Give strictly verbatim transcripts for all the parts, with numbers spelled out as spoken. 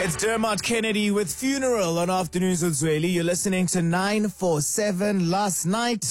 It's Dermot Kennedy with Funeral on Afternoons with Zweli. You're listening to nine four seven. Last night,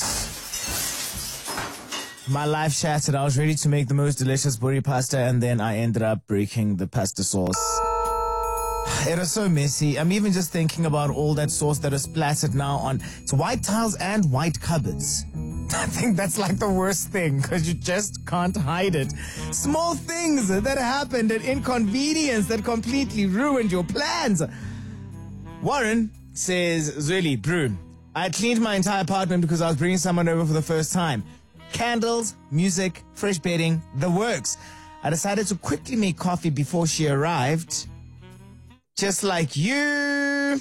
my life shattered. I was ready to make the most delicious buri pasta, and then I ended up breaking the pasta sauce. It was so messy. I'm even just thinking about all that sauce that is splattered now on it's white tiles and white cupboards. I think that's like the worst thing because you just can't hide it. Small things that happened, an inconvenience that completely ruined your plans. Warren says, Zweli, brew. I cleaned my entire apartment because I was bringing someone over for the first time. Candles, music, fresh bedding, the works. I decided to quickly make coffee before she arrived. Just like you.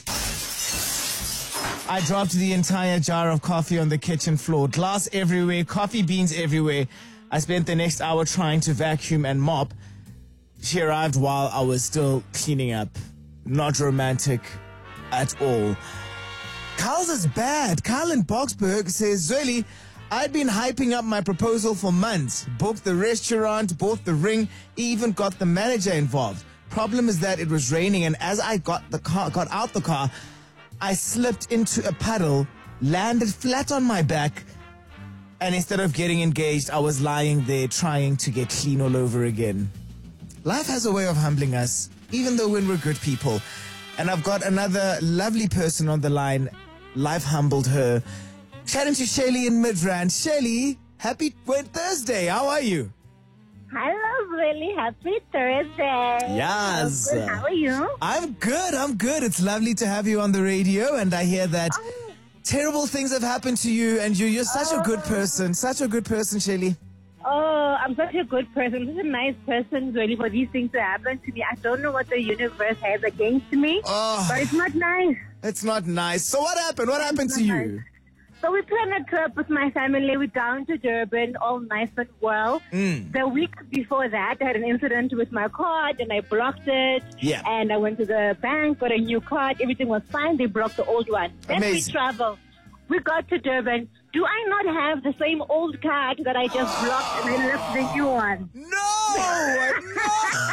I dropped the entire jar of coffee on the kitchen floor. Glass everywhere, coffee beans everywhere. I spent the next hour trying to vacuum and mop. She arrived while I was still cleaning up. Not romantic at all. Carl's is bad. Carl in Boxburg says, Zweli, I'd been hyping up my proposal for months. Booked the restaurant, bought the ring, even got the manager involved. Problem is that it was raining, and as I got the car, got out the car, I slipped into a puddle, landed flat on my back, and instead of getting engaged, I was lying there trying to get clean all over again. Life has a way of humbling us, even though when we're good people. And I've got another lovely person on the line. Life humbled her. Chatting to Shelly in Midrand. Shelly, happy Thursday. How are you? Hello, Zweli. Happy Thursday. Yes. Good. How are you? I'm good. I'm good. It's lovely to have you on the radio, and I hear that oh. terrible things have happened to you, and you, you're such oh. a good person. Such a good person, Shelly. Oh, I'm such a good person. Such a nice person, Zweli, for these things to happen to me. I don't know what the universe has against me, oh. but it's not nice. It's not nice. So what happened? What happened to you? Nice. So we planned a trip with my family. We're down to Durban, all nice and well. Mm. The week before that, I had an incident with my card and I blocked it. Yeah. And I went to the bank, got a new card. Everything was fine. They blocked the old one. Then Amazing. we traveled. We got to Durban. Do I not have the same old card that I just blocked and I left the new one? No! No!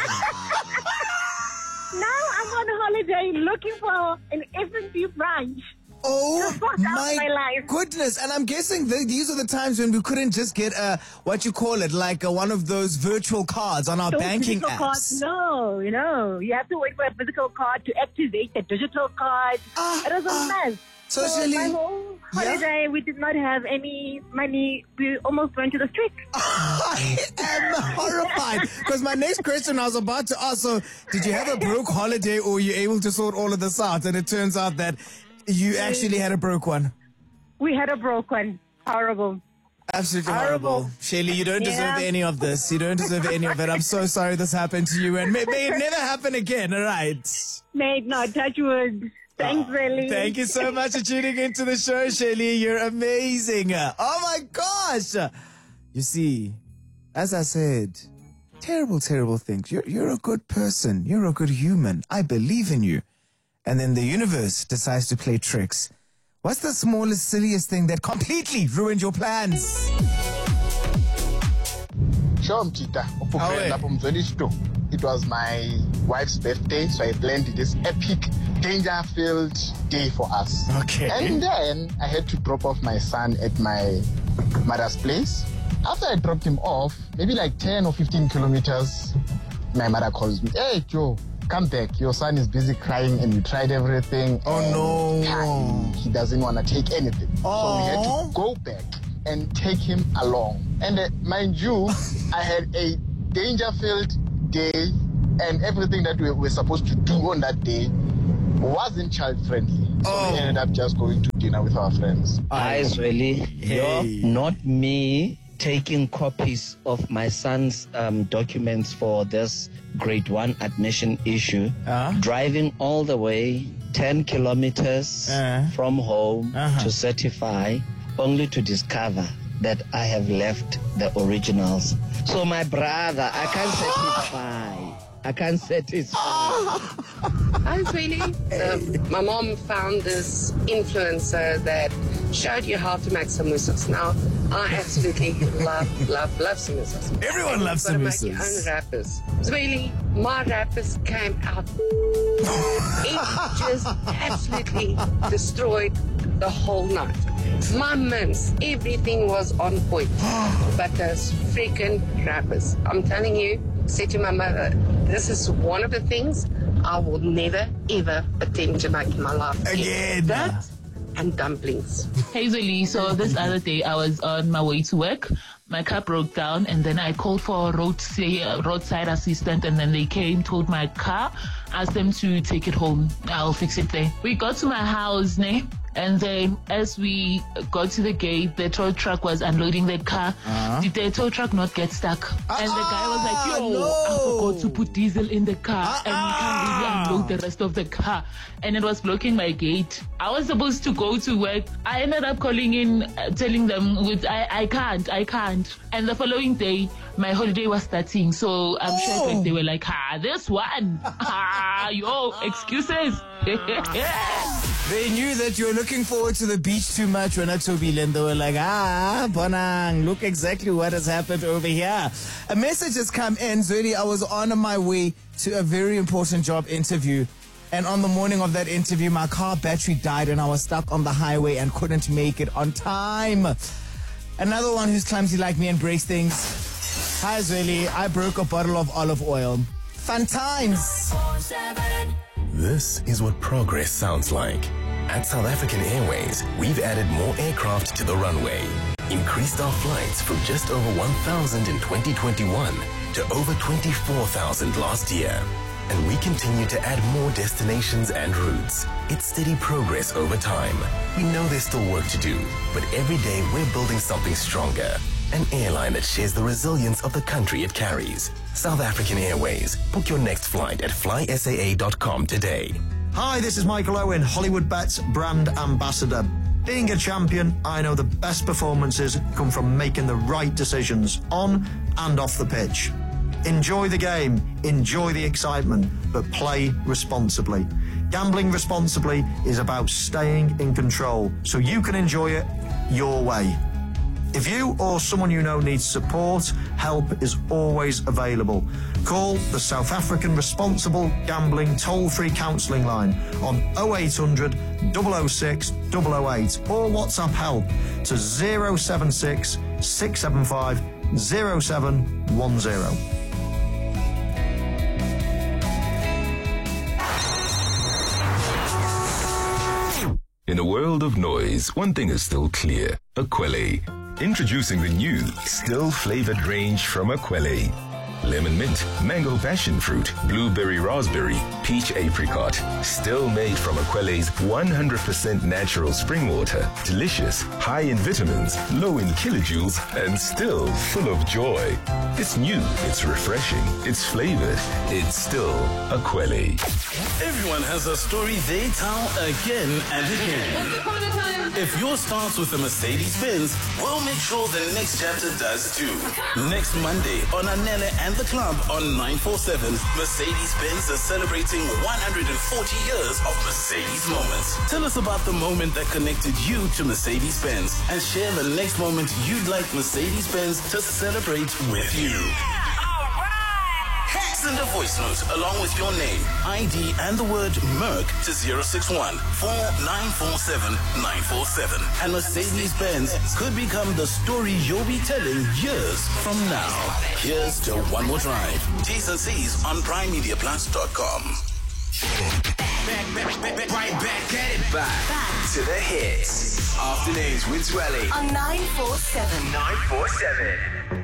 Now I'm on holiday looking for an F N B branch. Oh my, my life. goodness. And I'm guessing th- these are the times when we couldn't just get a, what you call it, like a, one of those virtual cards on our Those banking physical apps. Cards, no, you know, you have to wait for a physical card to activate the digital card. Ah, it was a ah. mess. So, So Shelly, my whole holiday, yeah? we did not have any money. We almost went to the street. I am horrified. Because my next question I was about to ask, so did you have a broke holiday or were you able to sort all of this out? And it turns out that you actually had a broke one. We had a broke one. Horrible. Absolutely Horrible. horrible. Shelly, you don't deserve Yeah. any of this. You don't deserve any of it. I'm so sorry this happened to you. And may, may it never happen again, all right? Made not touch wood. Thanks, really. Thank you so much for tuning into the show, Shelly. You're amazing. Oh, my gosh. You see, as I said, terrible, terrible things. You're, you're a good person. You're a good human. I believe in you. And then the universe decides to play tricks. What's the smallest, silliest thing that completely ruined your plans? Sure, Mtita. Awe. It was my wife's birthday, so I planned this epic, danger-filled day for us. Okay. And then I had to drop off my son at my mother's place. After I dropped him off, maybe like ten or fifteen kilometers, my mother calls me, "Hey, Joe, come back. Your son is busy crying and you tried everything." Oh, no. He doesn't want to take anything. So we had Oh. to go back and take him along. And uh, mind you, I had a danger-filled day, and everything that we were supposed to do on that day wasn't child-friendly. So Oh. we ended up just going to dinner with our friends. Hi, Zweli. Hey. You're not me taking copies of my son's um, documents for this grade one admission issue, Uh? driving all the way ten kilometers Uh. from home Uh-huh. to certify, only to discover that I have left the originals. So my brother, I can't satisfy. I can't satisfy. Hi, sweetie. Um, my mom found this influencer that showed you how to make samosas. Now, I absolutely love, love, love Submissives. Everyone loves But I make submissives. your own rappers. Really, my rappers came out. It just absolutely destroyed the whole night. My mints, everything was on point. But those freaking rappers, I'm telling you, said to my mother, this is one of the things I will never, ever attempt to make in my life. Again. That and dumplings. Hey Zoe, so this other day I was on my way to work. My car broke down and then I called for a road uh, roadside assistant and then they came, towed my car, asked them to take it home. I'll fix it there. We got to my house, ne? And then as we got to the gate, the tow truck was unloading the car. Uh-huh. Did the tow truck not get stuck? Uh-uh. And the guy was like, yo, no. I forgot to put diesel in the car uh-uh. and we can't really unload the rest of the car. And it was blocking my gate. I was supposed to go to work. I ended up calling in, uh, telling them, with I, I can't, I can't. And the following day, my holiday was starting. So I'm oh. sure they were like, ah, this one. Ah, yo, excuses. They knew that you were looking forward to the beach too much when Atobi and they were like, ah, Bonang, look exactly what has happened over here. A message has come in. Zodi, I was on my way to a very important job interview. And on the morning of that interview, my car battery died and I was stuck on the highway and couldn't make it on time. Another one who's clumsy like me and breaks things. Hi, Zoli. I broke a bottle of olive oil. Fun times. This is what progress sounds like. At South African Airways, we've added more aircraft to the runway, increased our flights from just over one thousand in twenty twenty-one to over twenty-four thousand last year. And we continue to add more destinations and routes. It's steady progress over time. We know there's still work to do, but every day we're building something stronger. An airline that shares the resilience of the country it carries. South African Airways. Book your next flight at fly S A A dot com today. Hi, this is Michael Owen, Hollywood Bets brand ambassador. Being a champion, I know the best performances come from making the right decisions on and off the pitch. Enjoy the game, enjoy the excitement, but play responsibly. Gambling responsibly is about staying in control so you can enjoy it your way. If you or someone you know needs support, help is always available. Call the South African Responsible Gambling Toll-Free Counselling Line on oh eight hundred, double oh six, double oh eight or WhatsApp help to zero seven six, six seven five, zero seven one zero. In a world of noise, one thing is still clear. Akwele. Introducing the new, still-flavored range from Akwele. Lemon mint, mango passion fruit, blueberry raspberry, peach apricot. Still made from Akwele's one hundred percent natural spring water. Delicious, high in vitamins, low in kilojoules, and still full of joy. It's new, it's refreshing, it's flavored, it's still Akwele. Everyone has a story they tell again and again. If yours starts with a Mercedes-Benz, we'll make sure the next chapter does too. Next Monday on Anele and the Club on nine forty-seven, Mercedes-Benz is celebrating one hundred forty years of Mercedes moments. Tell us about the moment that connected you to Mercedes-Benz and share the next moment you'd like Mercedes-Benz to celebrate with you. Send a voice note along with your name, I D, and the word Merc to zero six one, four nine four seven, nine four seven. And Mercedes-Benz could become the story you'll be telling years from now. Here's to One More Drive. T's and C's on prime media plus dot com. Back, back, back, back, right back at it. Back, back to the hits. Afternoons with Dwelly. On nine four seven. nine four seven.